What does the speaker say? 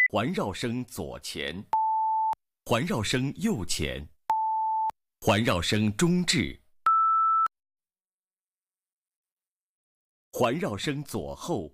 环绕声左前，环绕声右前，环绕声中置，环绕声左后，